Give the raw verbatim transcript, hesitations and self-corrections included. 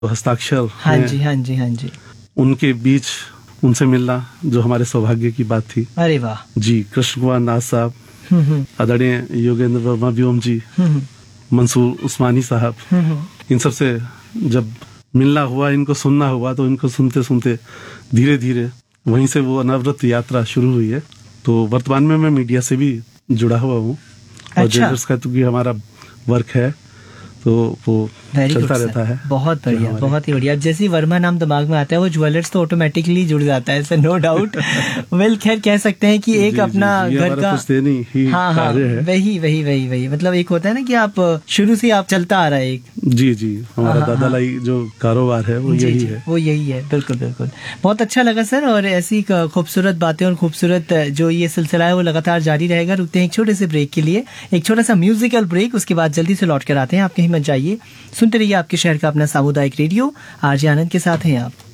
हस्ताक्षर हाँ हैं, जी हाँ जी हाँ जी, उनके बीच उनसे मिलना जो हमारे सौभाग्य की बात थी। अरे वाह। जी, कृष्ण कुमार नाथ साहब, हम्म हम्म आदरणीय योगेंद्र वर्मा व्योम जी, हम्म मंसूर उस्मानी साहब, हम्म हम्म। इन सब से जब मिलना हुआ, इनको सुनना हुआ, तो इनको सुनते सुनते धीरे धीरे वहीं से वो अनवरत यात्रा शुरू हुई है। तो वर्तमान में मैं मीडिया से भी जुड़ा हुआ हूँ और अच्छा। ज्वेलर्स का क्योंकि हमारा वर्क है तो वो वेरी गुड चलता सर, रहता है। बहुत जो बढ़िया हमारे- बहुत ही बढ़िया। अब जैसे ही वर्मा नाम दिमाग में आता है वो ज्वेलर्स तो ऑटोमेटिकली जुड़ जाता है सर, नो डाउट। वेल खैर कह सकते हैं कि एक जी, अपना जी, जी, ये घर हमारा का कुछ देनी ही हाँ हाँ कार्य है। वही वही वही वही मतलब एक होता है ना कि आप शुरू से आप चलता आ रहा है एक। जी जी, हमारा हाँ, दादा हाँ। लाई जो कारोबार है वो जी यही जी, है। वो यही है, बिल्कुल बिल्कुल। बहुत अच्छा लगा सर, और ऐसी क- खूबसूरत बातें और खूबसूरत जो ये सिलसिला है वो लगातार जारी रहेगा। रुकते हैं एक छोटे से ब्रेक के लिए, एक छोटा सा म्यूजिकल ब्रेक, उसके बाद जल्दी से लौट कर आते हैं। आप कहीं मत जाइए, सुनते रहिए आपके शहर का अपना सामुदायिक रेडियो, आरजे आनंद के साथ हैं आप।